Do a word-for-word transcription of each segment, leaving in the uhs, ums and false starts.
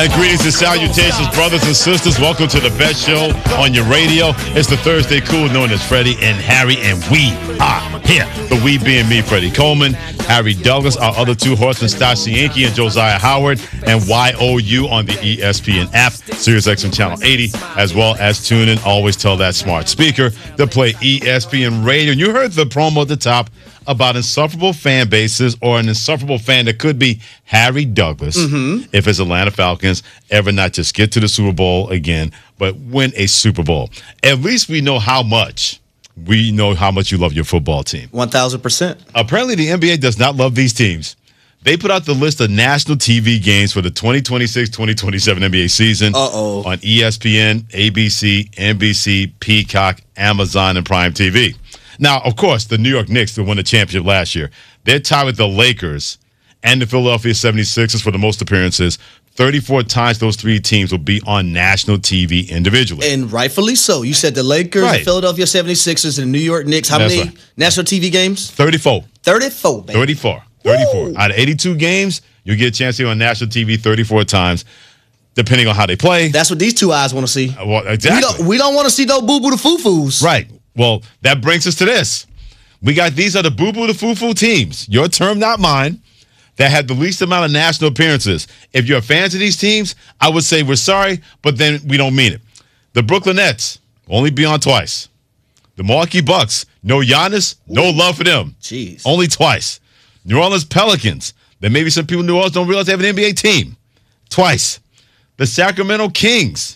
And greetings and salutations, brothers and sisters. Welcome to the best show on your radio. It's the Thursday Cool, known as Freddie and Harry, and we are here. The we being me, Freddie Coleman, Harry Douglas, our other two horsemen, Stasi Yankee and Josiah Howard, and Y O U on the E S P N app, Sirius X M Channel eighty, as well as tune in. Always tell that smart speaker to play E S P N Radio. And you heard the promo at the top about insufferable fan bases, or an insufferable fan that could be Harry Douglas, mm-hmm. if his Atlanta Falcons ever not just get to the Super Bowl again, but win a Super Bowl. At least we know how much. We know how much you love your football team. one thousand percent. Apparently, the N B A does not love these teams. They put out the list of national T V games for the twenty twenty-six twenty twenty-seven N B A season Uh-oh. on E S P N, A B C, N B C, Peacock, Amazon, and Prime T V. Now, of course, the New York Knicks, who won the championship last year, they're tied with the Lakers and the Philadelphia seventy-sixers for the most appearances. thirty-four times those three teams will be on national T V individually. And rightfully so. You said the Lakers, Right. the Philadelphia seventy-sixers, and the New York Knicks. How That's many right. national T V games? thirty-four. thirty-four, baby. thirty-four. thirty-four. Woo. Out of eighty-two games, you get a chance to be on national T V thirty-four times, depending on how they play. That's what these two eyes want to see. Well, We exactly. don't, we don't want to see no boo-boo the foo-foos. Right. Well, that brings us to this. We got these are the boo-boo the foo-foo teams, your term, not mine, that had the least amount of national appearances. If you're fans of these teams, I would say we're sorry, but then we don't mean it. The Brooklyn Nets only be on twice. The Milwaukee Bucks, no Giannis, no love for them. Jeez. Only twice. New Orleans Pelicans, there may be some people in New Orleans don't realize they have an N B A team. Twice. The Sacramento Kings,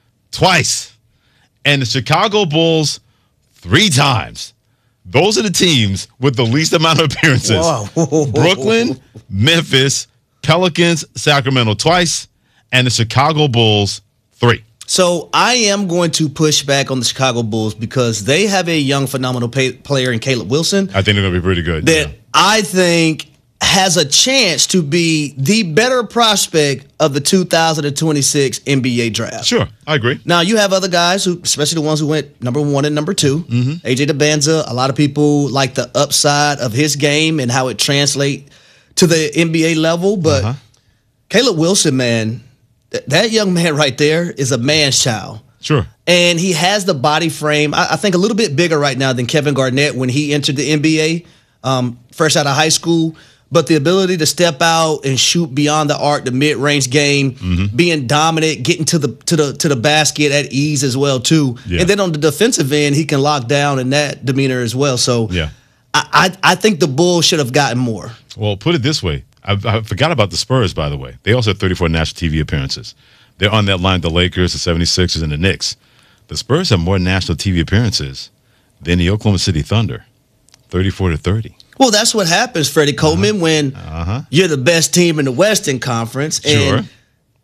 twice. And the Chicago Bulls, three times. Those are the teams with the least amount of appearances. Whoa. Brooklyn, Memphis, Pelicans, Sacramento twice, and the Chicago Bulls, three. So I am going to push back on the Chicago Bulls because they have a young, phenomenal pay- player in Caleb Wilson I think they're going to be pretty good. that yeah. I think has a chance to be the better prospect of the two thousand twenty-six N B A draft. Sure, I agree. Now, you have other guys, who, especially the ones who went number one and number two. Mm-hmm. A J Debanza, a lot of people like the upside of his game and how it translates to the N B A level. But Uh-huh. Caleb Wilson, man, th- that young man right there is a man's child. Sure. And he has the body frame, I, I think, a little bit bigger right now than Kevin Garnett when he entered the N B A, um, fresh out of high school. But the ability to step out and shoot beyond the arc, the mid-range game, mm-hmm. being dominant, getting to the to the to the basket at ease as well too. Yeah. And then on the defensive end, he can lock down in that demeanor as well. So Yeah. I I, I think the Bulls should have gotten more. Well, put it this way. I, I forgot about the Spurs, by the way. They also have thirty-four national T V appearances. They're on that line, the Lakers, the seventy-sixers, and the Knicks. The Spurs have more national T V appearances than the Oklahoma City Thunder, thirty-four to thirty. Well, that's what happens, Freddie Coleman, Uh-huh. when Uh-huh. you're the best team in the Western Conference Sure. and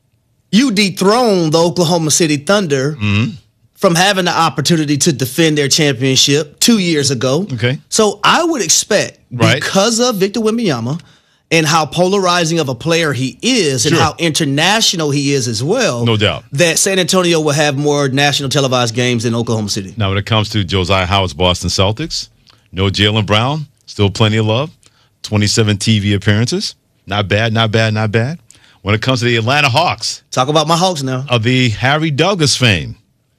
you dethrone the Oklahoma City Thunder Mm-hmm. from having the opportunity to defend their championship two years ago. Okay. So I would expect, Right. because of Victor Wembanyama and how polarizing of a player he is and Sure. how international he is as well, No doubt. that San Antonio will have more national televised games than Oklahoma City. Now, when it comes to Josiah Howard's Boston Celtics, no Jaylen Brown, still plenty of love. twenty-seven T V appearances. Not bad, not bad, not bad. When it comes to the Atlanta Hawks, Talk about my Hawks now. of the Harry Douglas fame,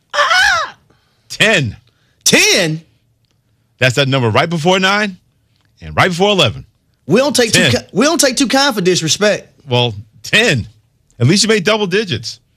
Ah! ten. ten? That's that number right before nine and right before eleven. We don't take too ten. ki- we don't take too kind for disrespect. Well, ten. At least you made double digits.